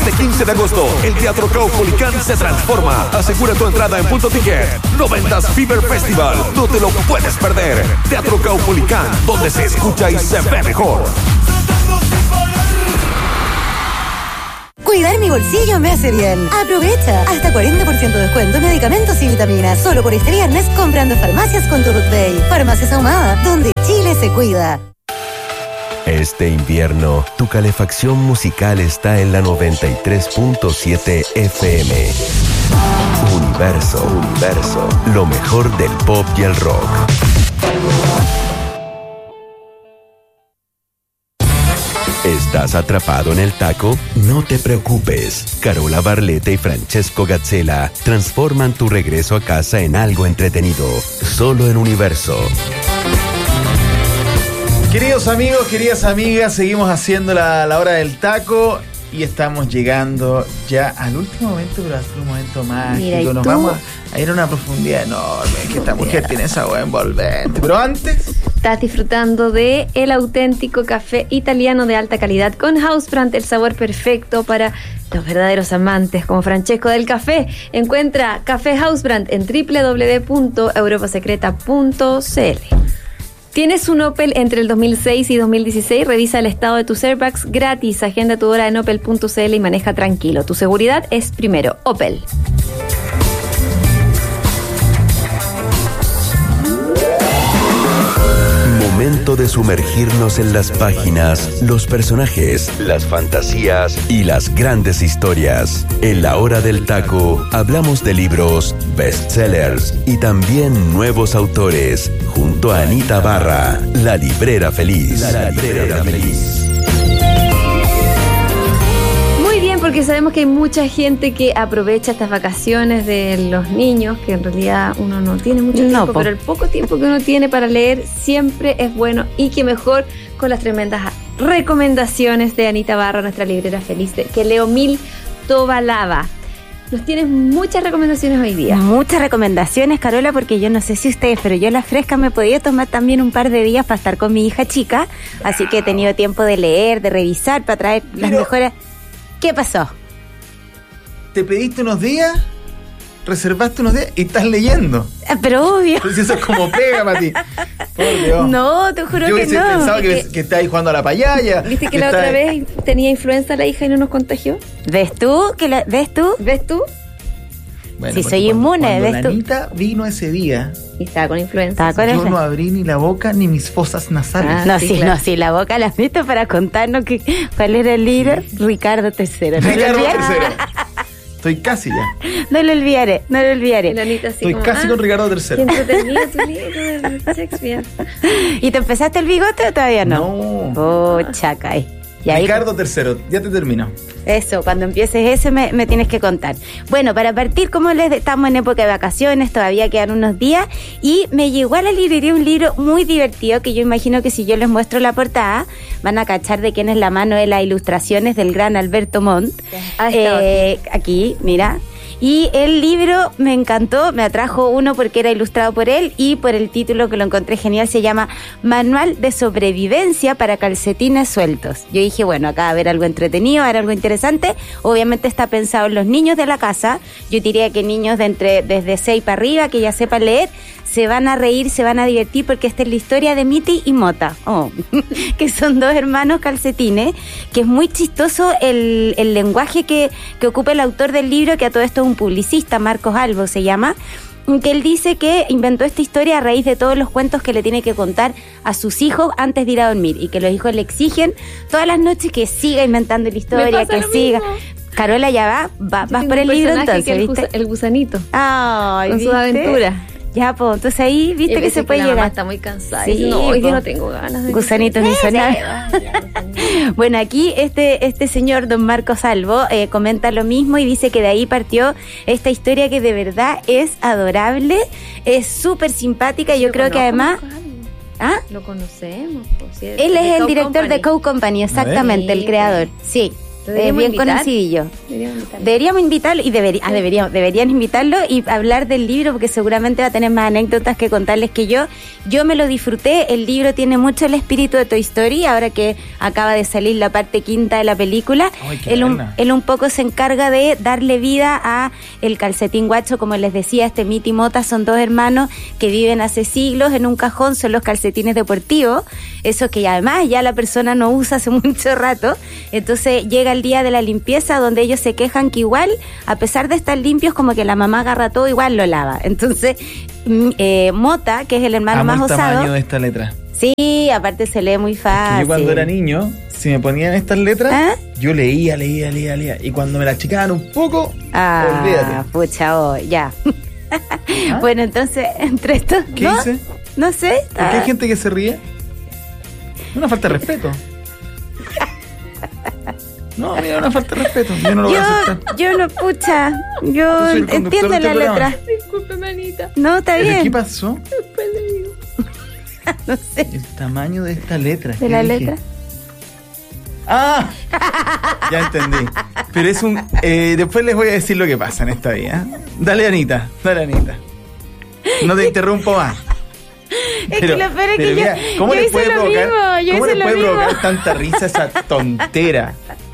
Este 15 de agosto, el Teatro Caupolicán se transforma. Asegura tu entrada en Punto Ticket. 90s Fever Festival. No te lo puedes perder. Teatro Caupolicán, donde se escucha y se ve mejor. Cuidar mi bolsillo me hace bien. Aprovecha. Hasta 40% de descuento en medicamentos y vitaminas. Solo por este viernes comprando farmacias con tu Ruth Bay. Farmacias Ahumada, donde Chile se cuida. Este invierno, tu calefacción musical está en la 93.7 FM. Universo, lo mejor del pop y el rock. ¿Estás atrapado en el taco? No te preocupes. Carola Barleta y Francesco Gazzella transforman tu regreso a casa en algo entretenido. Solo en Universo. Queridos amigos, queridas amigas, seguimos haciendo la hora del taco y estamos llegando ya al último momento, pero hasta un momento mágico. Nos vamos a ir a una profundidad enorme. Es que esta mujer tiene esa hueá envolvente. Pero antes... Estás disfrutando de el auténtico café italiano de alta calidad con Hausbrand, el sabor perfecto para los verdaderos amantes como Francesco del café. Encuentra Café Hausbrand en www.europasecreta.cl. ¿Tienes un Opel entre el 2006 y 2016? Revisa el estado de tus airbags gratis. Agenda tu hora en opel.cl y maneja tranquilo. Tu seguridad es primero. Opel. Momento de sumergirnos en las páginas, los personajes, las fantasías y las grandes historias. En la hora del taco hablamos de libros, bestsellers y también nuevos autores. Junto a Anita Barra, La Librera Feliz. La Librera Feliz. Muy bien, porque sabemos que hay mucha gente que aprovecha estas vacaciones de los niños, que en realidad uno no tiene mucho tiempo, pero el poco tiempo que uno tiene para leer siempre es bueno, y que mejor con las tremendas recomendaciones de Anita Barra, nuestra librera feliz, que leo Mil Tobalaba. Nos tienes muchas recomendaciones hoy día. Muchas recomendaciones, Carola, porque yo no sé si ustedes, pero yo la fresca me he podido tomar también un par de días para estar con mi hija chica, así que he tenido tiempo de leer, de revisar, para traer las mejores... ¿Qué pasó? ¿Te pediste unos días? ¿Reservaste unos días? Y estás leyendo. Pero obvio. Pues eso es como pega para ti. Por Dios. No, te juro yo que no. Yo pensaba que estabas jugando a la payaya. ¿Viste que la otra vez tenía influenza la hija y no nos contagió? ¿Ves tú? ¿Ves tú? Bueno, si soy inmune, ¿ves tú? Anita vino ese día y estaba con influenza. Yo no abrí ni la boca ni mis fosas nasales. Sí, la boca la has visto para contarnos cuál era el libro. Ricardo III. Ricardo III. Estoy casi ya. No lo olvidaré. Estoy casi con Ricardo III. Qué entretenido tu libro de Shakespeare. ¿Y te empezaste el bigote o todavía no? No. Oh, chacay. Ricardo III, ya te termino. Eso, cuando empieces ese me tienes que contar. Bueno, para partir, como les estamos en época de vacaciones, todavía quedan unos días, y me llegó a la librería un libro muy divertido que yo imagino que si yo les muestro la portada van a cachar de quién es la mano de las ilustraciones del gran Alberto Montt. Aquí, mira. Y el libro me encantó, me atrajo uno porque era ilustrado por él y por el título que lo encontré genial, se llama Manual de Sobrevivencia para Calcetines Sueltos. Yo dije, bueno, acá va a haber algo entretenido, va a haber algo interesante. Obviamente está pensado en los niños de la casa. Yo diría que niños desde 6 para arriba, que ya sepan leer, se van a reír, se van a divertir, porque esta es la historia de Miti y Mota, que son dos hermanos calcetines, que es muy chistoso el lenguaje que ocupa el autor del libro, que a todo esto es un publicista, Marcos Albo se llama, que él dice que inventó esta historia a raíz de todos los cuentos que le tiene que contar a sus hijos antes de ir a dormir, y que los hijos le exigen todas las noches que siga inventando la historia, que siga. Mismo. Carola, ya vas por el libro entonces, ¿viste? El gusanito. Ay, con sus aventuras. Ya, pues, entonces ahí viste que se puede llegar. La mamá está muy cansada. Sí, no, hoy día no tengo ganas de... Gusanitos ni sonar. Bueno, aquí este señor, don Marcos Albo, comenta lo mismo y dice que de ahí partió esta historia que de verdad es adorable, es súper simpática. Yo creo que además... ¿Ah? Lo conocemos. Él es el director de Cow Company, exactamente, el creador. Sí. Es bien conocidillo. Deberíamos invitarlo y deberían invitarlo y hablar del libro, porque seguramente va a tener más anécdotas que contarles que yo. Yo me lo disfruté. El libro tiene mucho el espíritu de Toy Story, ahora que acaba de salir la parte 5 de la película. Él un poco se encarga de darle vida a el calcetín guacho, como les decía, Mitty y Mota son 2 hermanos que viven hace siglos en un cajón, son los calcetines deportivos, esos que además ya la persona no usa hace mucho rato. Entonces llega el día de la limpieza, donde ellos se quejan que igual, a pesar de estar limpios, como que la mamá agarra todo, igual lo lava. Entonces Mota, que es el hermano más osado, el tamaño de esta letra. Sí, aparte se lee muy fácil. Yo cuando era niño, si me ponían estas letras, yo leía. Y cuando me las achicaban un poco, olvídate. Pucha, ya. Bueno, entonces, entre estos ¿qué hice? No sé. ¿Por qué hay gente que se ríe? Una falta de respeto. No, mira, una falta de respeto. Yo no lo voy a aceptar. Yo entiendo la letra. Disculpe, manita. No, está bien. ¿Qué pasó? Después le digo. No sé. El tamaño de esta letra. ¿De la letra? ¡Ah! Ya entendí. Pero es un... después les voy a decir lo que pasa en esta vida. Dale, Anita. No te interrumpo más. Es que lo peor es que mira, ¿cómo yo le puede provocar tanta risa esa tontera?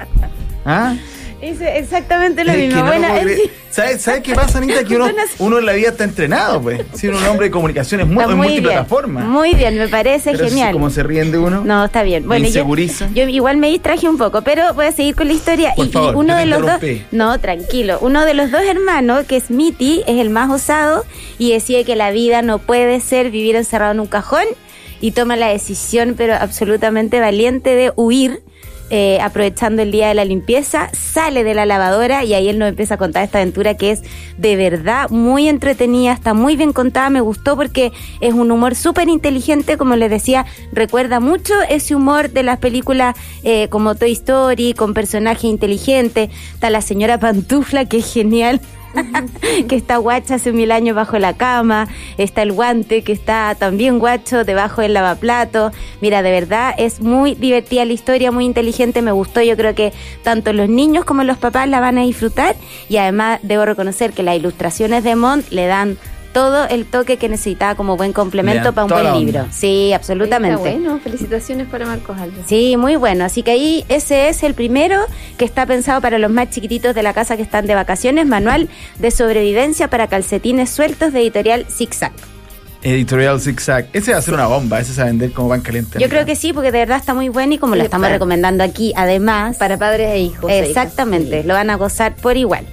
¿Ah? Hice exactamente lo mismo. No bueno, ¿Sabes qué pasa, Anita? Que uno en la vida está entrenado, pues. Si uno es un hombre de comunicaciones es multiplataforma. Muy bien, me parece pero genial. ¿Cómo se ríen de uno? No, está bien. Bueno, yo igual me distraje un poco, pero voy a seguir con la historia. Por favor, uno de los dos. No, tranquilo. Uno de los 2 hermanos, que es Mitty, es el más osado y decide que la vida no puede ser vivir encerrado en un cajón y toma la decisión, pero absolutamente valiente, de huir. Aprovechando el día de la limpieza, sale de la lavadora y ahí él nos empieza a contar esta aventura que es de verdad muy entretenida, está muy bien contada, me gustó porque es un humor súper inteligente, como les decía, recuerda mucho ese humor de las películas como Toy Story, con personajes inteligentes. Está la señora Pantufla, que es genial. Que está guacha hace 1000 años bajo la cama, está el guante que está también guacho debajo del lavaplato. Mira, de verdad es muy divertida la historia, muy inteligente, me gustó. Yo creo que tanto los niños como los papás la van a disfrutar y además debo reconocer que las ilustraciones de Mont le dan todo el toque que necesitaba como buen complemento para un buen libro. Sí, absolutamente. Está bueno, felicitaciones para Marcos Alba. Sí, muy bueno. Así que ahí ese es el primero que está pensado para los más chiquititos de la casa que están de vacaciones, Manual de sobrevivencia para calcetines sueltos de Editorial Zigzag. Editorial Zigzag. Ese va a ser una bomba, ese se va a vender como pan caliente. Yo creo que sí, porque de verdad está muy bueno y como lo estamos recomendando aquí, además. Para padres e hijos. Exactamente, lo van a gozar por igual.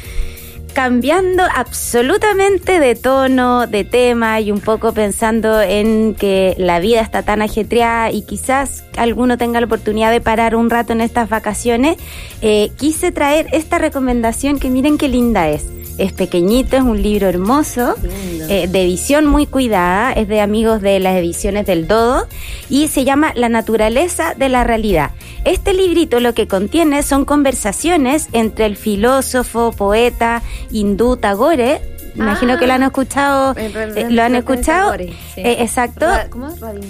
Cambiando absolutamente de tono, de tema y un poco pensando en que la vida está tan ajetreada y quizás alguno tenga la oportunidad de parar un rato en estas vacaciones, quise traer esta recomendación que miren qué linda es. Es pequeñito, es un libro hermoso, de edición muy cuidada, es de amigos de las ediciones del Dodo y se llama La naturaleza de la realidad. Este librito lo que contiene son conversaciones entre el filósofo, poeta hindú Tagore. Imagino que lo han escuchado. ¿Lo han escuchado? Sí. Exacto. ¿Cómo?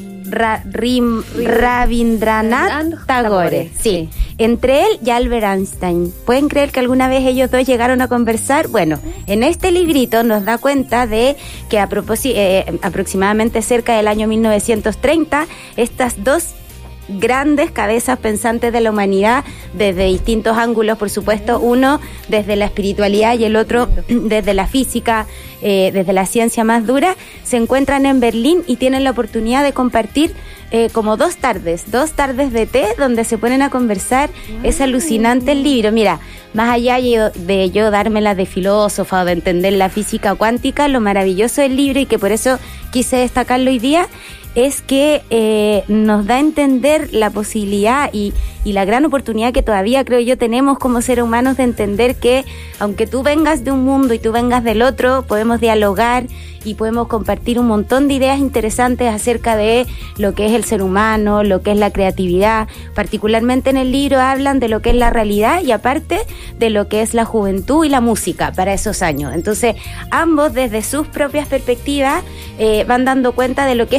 Rabindranath Tagore. Sí. Entre él y Albert Einstein. ¿Pueden creer que alguna vez ellos dos llegaron a conversar? Bueno, en este librito nos da cuenta de que aproximadamente cerca del año 1930, estas dos grandes cabezas pensantes de la humanidad, desde distintos ángulos, por supuesto, uno desde la espiritualidad y el otro desde la física, desde la ciencia más dura, se encuentran en Berlín y tienen la oportunidad de compartir como dos tardes de té donde se ponen a conversar. Es alucinante el libro. Mira, más allá de yo dármela de filósofa o de entender la física cuántica, lo maravilloso del libro y que por eso quise destacarlo hoy día es que nos da a entender la posibilidad y la gran oportunidad que todavía creo yo tenemos como seres humanos de entender que aunque tú vengas de un mundo y tú vengas del otro, podemos dialogar y podemos compartir un montón de ideas interesantes acerca de lo que es el ser humano, lo que es la creatividad. Particularmente en el libro hablan de lo que es la realidad y aparte de lo que es la juventud y la música para esos años. Entonces, ambos desde sus propias perspectivas van dando cuenta de lo que es para ellos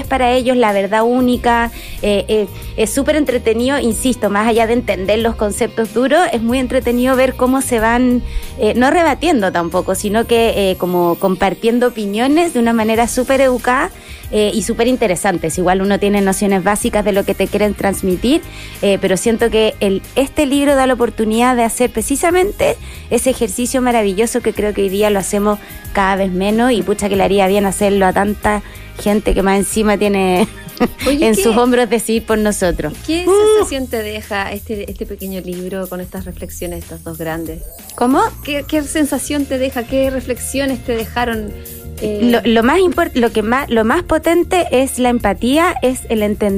ellos la verdad única. Es súper entretenido, insisto, más allá de entender los conceptos duros, es muy entretenido ver cómo se van, no rebatiendo tampoco, sino que como compartiendo opiniones de una manera súper educada y súper interesantes. Igual uno tiene nociones básicas de lo que te quieren transmitir, pero siento que este libro da la oportunidad de hacer precisamente ese ejercicio maravilloso que creo que hoy día lo hacemos cada vez menos, y pucha que le haría bien hacerlo a tanta gente que más encima tiene en sus hombros decidir por nosotros. ¿Qué sensación te deja este pequeño libro con estas reflexiones, estos dos grandes? ¿Cómo? ¿Qué sensación te deja? ¿Qué reflexiones te dejaron? Lo más potente es la empatía, es el entender